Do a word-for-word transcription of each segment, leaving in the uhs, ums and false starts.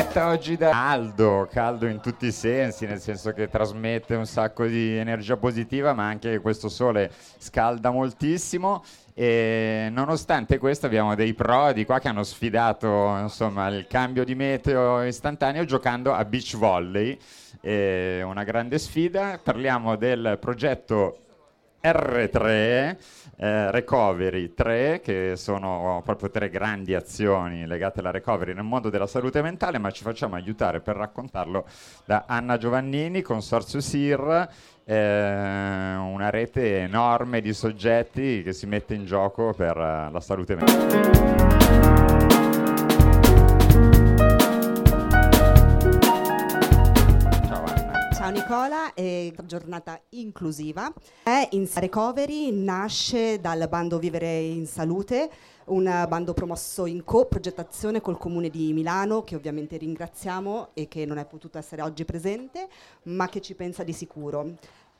diretta oggi da caldo, caldo in tutti i sensi, nel senso che trasmette un sacco di energia positiva, ma anche questo sole scalda moltissimo. E nonostante questo abbiamo dei pro di qua che hanno sfidato insomma il cambio di meteo istantaneo giocando a beach volley, e una grande sfida. Parliamo del progetto erre tre, eh, Recovery tre, che sono proprio tre grandi azioni legate alla recovery nel mondo della salute mentale, ma ci facciamo aiutare per raccontarlo da Anna Giovannini, Consorzio S I R, eh, una rete enorme di soggetti che si mette in gioco per uh, la salute mentale. Ciao Nicola, è giornata inclusiva. È in Recovery nasce dal bando Vivere in Salute, un bando promosso in co-progettazione col Comune di Milano, che ovviamente ringraziamo e che non è potuto essere oggi presente, ma che ci pensa di sicuro.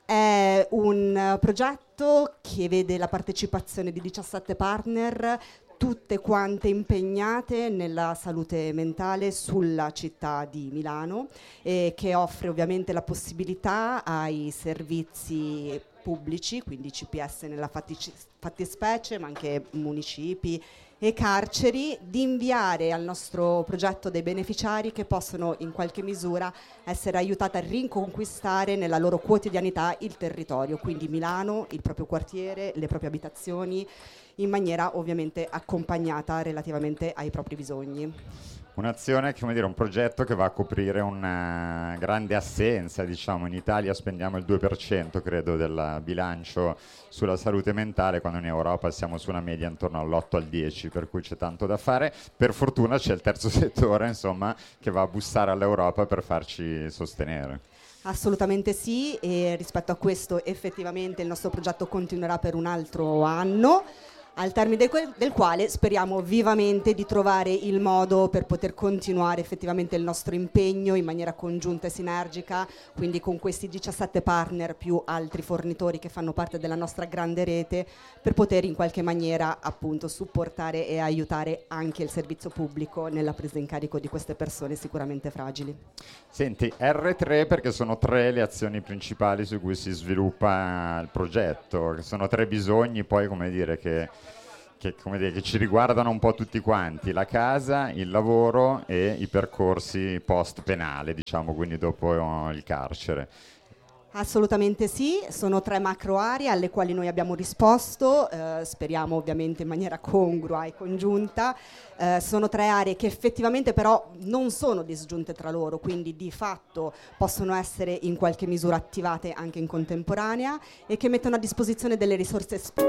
È un progetto che vede la partecipazione di diciassette partner, tutte quante impegnate nella salute mentale sulla città di Milano, e che offre ovviamente la possibilità ai servizi pubblici, quindi C P S nella fattici- fattispecie, ma anche municipi e carceri, di inviare al nostro progetto dei beneficiari che possono in qualche misura essere aiutati a riconquistare nella loro quotidianità il territorio, quindi Milano, il proprio quartiere, le proprie abitazioni, in maniera ovviamente accompagnata relativamente ai propri bisogni. Un'azione, come dire, un progetto che va a coprire una grande assenza, diciamo. In Italia spendiamo il due per cento, credo, del bilancio sulla salute mentale, quando in Europa siamo su una media intorno all'otto al dieci, per cui c'è tanto da fare. Per fortuna c'è il terzo settore, insomma, che va a bussare all'Europa per farci sostenere. Assolutamente sì, e rispetto a questo effettivamente il nostro progetto continuerà per un altro anno, al termine del, que- del quale speriamo vivamente di trovare il modo per poter continuare effettivamente il nostro impegno in maniera congiunta e sinergica, quindi con questi diciassette partner più altri fornitori che fanno parte della nostra grande rete, per poter in qualche maniera appunto supportare e aiutare anche il servizio pubblico nella presa in carico di queste persone sicuramente fragili. Senti, erre tre perché sono tre le azioni principali su cui si sviluppa il progetto, che sono tre bisogni poi, come dire, che, che, come dire, che ci riguardano un po' tutti quanti: la casa, il lavoro e i percorsi post penale, diciamo, quindi dopo il carcere. Assolutamente sì, sono tre macro aree alle quali noi abbiamo risposto, eh, speriamo ovviamente in maniera congrua e congiunta. Eh, sono tre aree che effettivamente però non sono disgiunte tra loro, quindi di fatto possono essere in qualche misura attivate anche in contemporanea, e che mettono a disposizione delle risorse sp-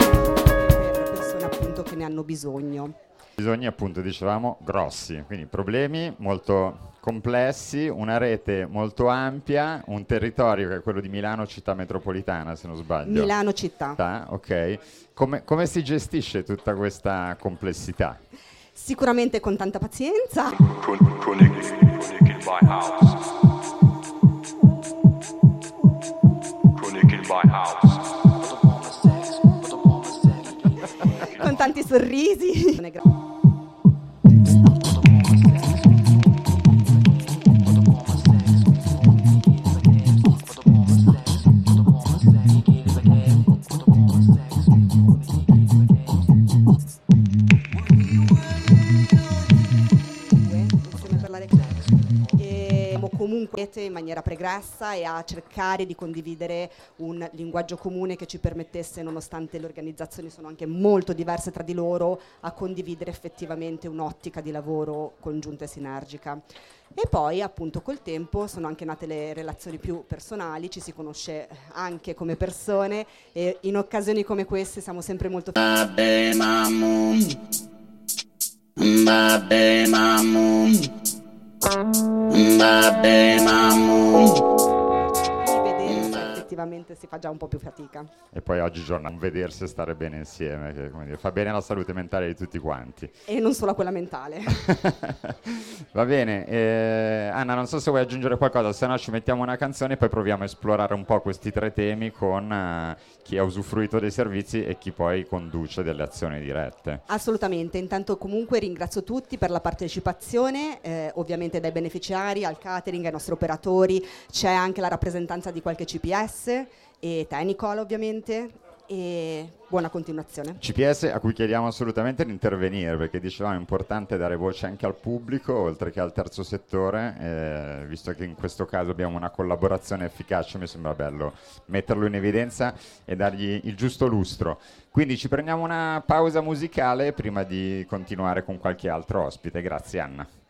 per persone appunto che ne hanno bisogno. Bisogni, appunto, dicevamo, grossi, quindi problemi molto complessi, una rete molto ampia, un territorio che è quello di Milano città metropolitana, se non sbaglio. Milano città. Ah, ok. Come, come si gestisce tutta questa complessità? Sicuramente con tanta pazienza. Connected by house. Connected by house. Con tanti sorrisi. Comunque in maniera pregressa e a cercare di condividere un linguaggio comune che ci permettesse, nonostante le organizzazioni sono anche molto diverse tra di loro, a condividere effettivamente un'ottica di lavoro congiunta e sinergica. E poi appunto col tempo sono anche nate le relazioni più personali, ci si conosce anche come persone, e in occasioni come queste siamo sempre molto Babe mamu, babe mamu, babe mamu. di vedere se effettivamente effettivamente si fa già un po' più fatica. E poi oggi giorno non vedersi e stare bene insieme, che come dire, fa bene alla salute mentale di tutti quanti. E non solo a quella mentale. Va bene, eh, Anna, non so se vuoi aggiungere qualcosa, se no ci mettiamo una canzone e poi proviamo a esplorare un po' questi tre temi con eh, chi ha usufruito dei servizi e chi poi conduce delle azioni dirette. Assolutamente, intanto comunque ringrazio tutti per la partecipazione, eh, ovviamente dai beneficiari al catering, ai nostri operatori, c'è anche la rappresentanza di qualche C P S e te Nicola ovviamente, e buona continuazione. C P S a cui chiediamo assolutamente di intervenire, perché dicevamo è importante dare voce anche al pubblico oltre che al terzo settore, eh, visto che in questo caso abbiamo una collaborazione efficace, mi sembra bello metterlo in evidenza e dargli il giusto lustro. Quindi ci prendiamo una pausa musicale prima di continuare con qualche altro ospite. Grazie Anna.